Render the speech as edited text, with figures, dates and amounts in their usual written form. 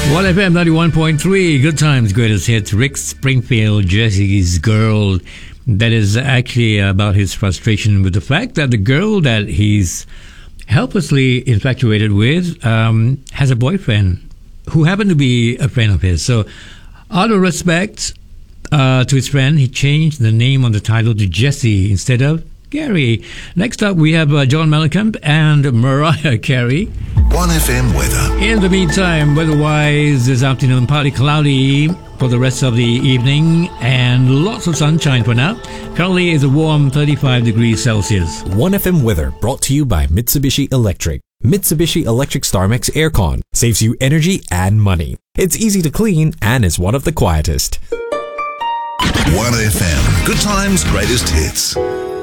1FM 91.3, Good Times, Greatest Hits. Rick Springfield, Jesse's Girl. That is actually about his frustration with the fact that the girl that he's helplessly infatuated with has a boyfriend who happened to be a friend of his. So, out of respect to his friend, he changed the name on the title to Jesse instead of Gary. Next up, we have John Mellencamp and Mariah Carey. 1FM weather. In the meantime, weather-wise, this afternoon, partly cloudy for the rest of the evening and lots of sunshine for now. Currently, it's a warm 35 degrees Celsius. 1FM weather brought to you by Mitsubishi Electric. Mitsubishi Electric StarMax Aircon saves you energy and money. It's easy to clean and is one of the quietest. 1FM. Good times, greatest hits.